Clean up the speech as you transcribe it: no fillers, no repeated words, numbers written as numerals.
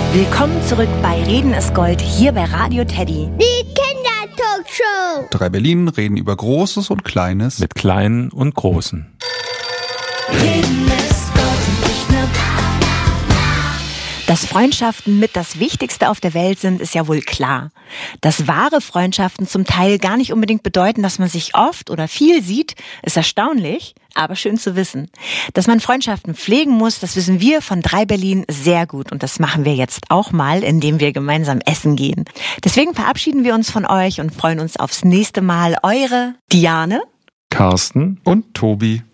Willkommen zurück bei Reden ist Gold, hier bei Radio Teddy. Die Kindertalkshow. 3 Berlin reden über Großes und Kleines. Mit Kleinen und Großen. Reden ist Gold und nicht nur Dass Freundschaften mit das Wichtigste auf der Welt sind, ist ja wohl klar. Dass wahre Freundschaften zum Teil gar nicht unbedingt bedeuten, dass man sich oft oder viel sieht, ist erstaunlich, aber schön zu wissen. Dass man Freundschaften pflegen muss, das wissen wir von 3 Berlin sehr gut. Und das machen wir jetzt auch mal, indem wir gemeinsam essen gehen. Deswegen verabschieden wir uns von euch und freuen uns aufs nächste Mal. Eure Diane, Carsten und Tobi.